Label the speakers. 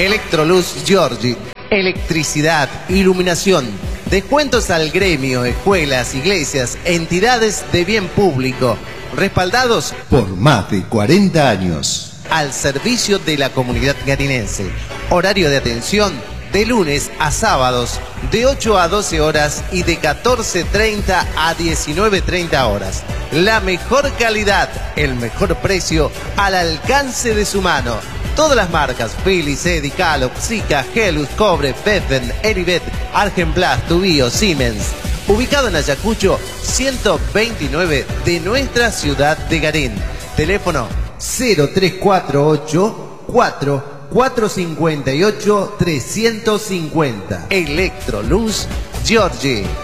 Speaker 1: Electroluz Giorgi. Electricidad, iluminación, descuentos al gremio, escuelas, iglesias, entidades de bien público, respaldados
Speaker 2: por más de 40 años.
Speaker 1: Al servicio de la comunidad garinense. Horario de atención de lunes a sábados de 8 a 12 horas y de 14:30 a 19:30 horas. La mejor calidad, el mejor precio al alcance de su mano. Todas las marcas Philips, Eddy, Calop, Sika, Helus, Cobre, Beffen, Eribet, Argenplas, Tubío, Siemens. Ubicado en Ayacucho 129 de nuestra ciudad de Garín. Teléfono 0348 458 350. Electroluz Giorgi.